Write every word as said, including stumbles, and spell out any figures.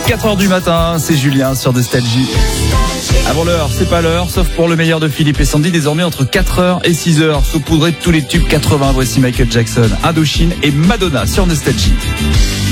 quatre heures du matin, c'est Julien sur Nostalgie. Avant l'heure, c'est pas l'heure, sauf pour le meilleur de Philippe et Sandy, désormais entre quatre heures et six heures, saupoudré de tous les tubes quatre-vingts. Voici Michael Jackson, Indochine et Madonna sur Nostalgie.